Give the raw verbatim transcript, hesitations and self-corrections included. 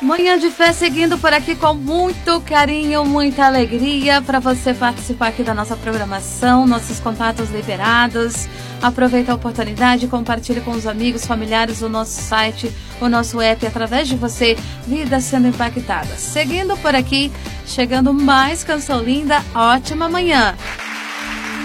Manhã de Fé seguindo por aqui com muito carinho, muita alegria para você participar aqui da nossa programação, nossos contatos liberados. Aproveita a oportunidade, compartilhe com os amigos, familiares o nosso site, o nosso app, através de você, vidas sendo impactadas. Seguindo por aqui, chegando mais canção linda, ótima manhã.